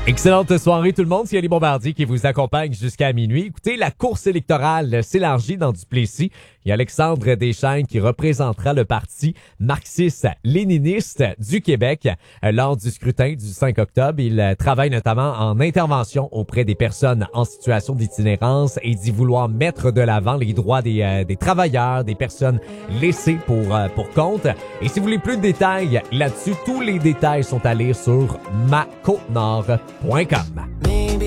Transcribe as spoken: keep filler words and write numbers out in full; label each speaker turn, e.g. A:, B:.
A: Excellente soirée tout le monde, c'est Ali Bombardier qui vous accompagne jusqu'à minuit. Écoutez, la course électorale s'élargit dans Duplessis. Il y a Alexandre Deschênes qui représentera le parti marxiste-léniniste du Québec lors du scrutin du cinq octobre. Il travaille notamment en intervention auprès des personnes en situation d'itinérance et dit vouloir mettre de l'avant les droits des, euh, des travailleurs, des personnes laissées pour, euh, pour compte. Et si vous voulez plus de détails là-dessus, tous les détails sont à lire sur ma côte nord point com.